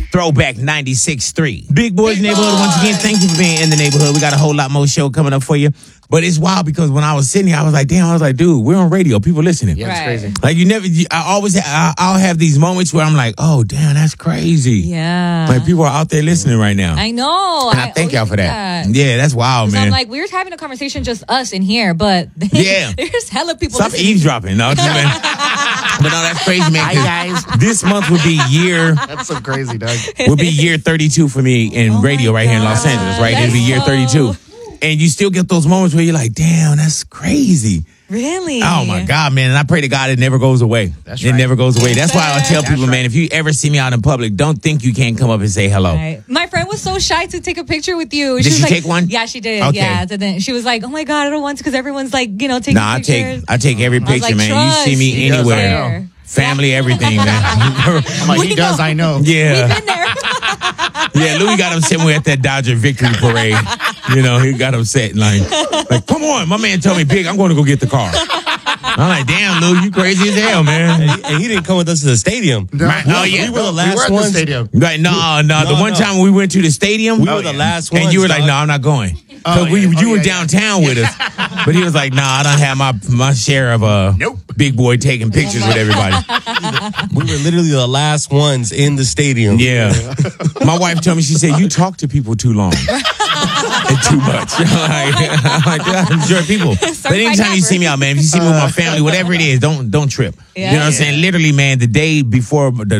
Throwback 96.3. Big Boys Neighborhood, once again, thank you for being in the neighborhood. We got a whole lot more show coming up for you. But it's wild because when I was sitting here, I was like, dude, we're on radio. People listening. Yeah, it's crazy. Like I'll have these moments where I'm like, oh, damn, that's crazy. Yeah. Like people are out there listening right now. I know. And I thank y'all for that. Yeah, that's wild, man. I'm like, we're having a conversation just us in here, but there's hella people Stop listening. eavesdropping. No, just, man. But no, that's crazy, man. Hi, guys. This month would be That's so crazy, Doug. would be year 32 for me in radio right here in Los Angeles, right? It'll be year 32. And you still get those moments where you're like, damn, that's crazy. Really? Oh, my God, man. And I pray to God it never goes away. That's It right. never goes away. That's why I tell people, That's man, right. if you ever see me out in public, don't think you can't come up and say hello. Right. My friend was so shy to take a picture with you. Did was she like, take one? Yeah, she did. Okay. Yeah. So then she was like, oh my God, I don't want to because everyone's like, taking Nah, pictures. I take every I was picture, like, man. You see trust. me He does, anywhere. I know. Family, everything, man. I'm like, he does, I know. Yeah. We've been there. Yeah, Louis got upset when we at that Dodger victory parade. He got upset. Like, come on. My man told me, Big, I'm going to go get the car. I'm like, damn, Lou, you crazy as hell, man. And he didn't come with us to the stadium. Right. Oh, yeah. We were the We last were at the ones. stadium. Right, no. The one time we went to the stadium, We were the last ones. and you were like, dog. no, I'm not going. Because you were downtown with us. But he was like, nah, I don't have my share of Nope. big boy taking pictures with everybody. We were literally the last ones in the stadium. Yeah. My wife told me, she said, you talk to people too long. And too much. I'm like, I enjoy people. But anytime you see me out, man, if you see me with my family, whatever it is, don't trip. Yeah. You know what I'm saying? Literally, man, the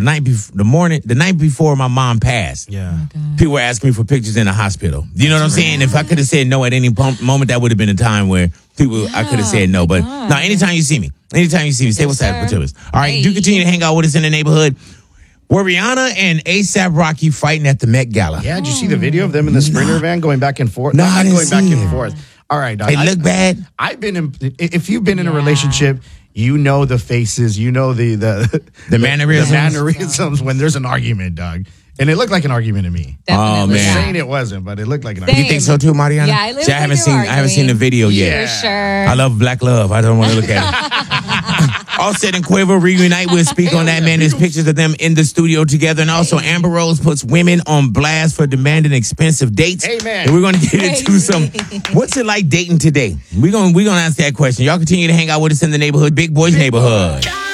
night before my mom passed. Yeah. People were asking me for pictures in the hospital. You know what I'm saying? If I could have said no at any moment, that would have been a time where I could have said no. But no, anytime you see me, say what's up with us. All right, do continue to hang out with us in the neighborhood. Were Rihanna and A$AP Rocky fighting at the Met Gala? Yeah, did you see the video of them in the Sprinter van going back and forth? No, Not I didn't going back see and it. forth. All right, dog. It looked bad. I've been in. If you've been in a relationship, you know the faces. You know the mannerisms. The mannerisms when there's an argument, dog. And it looked like an argument to me. Definitely. Oh, man. Saying it wasn't, but it looked like an Same. argument. You think so too, Mariana? Yeah, it looks See, I like haven't they seen. were I haven't seen the video yet. For sure. I love Black Love. I don't want to look at it. Offset and Quavo reunite. We'll speak on that, man. There's pictures of them in the studio together. And also, Amber Rose puts women on blast for demanding expensive dates. Amen. And we're going to get into some, what's it like dating today? We're going to ask that question. Y'all continue to hang out with us in the neighborhood. Big Boys Neighborhood.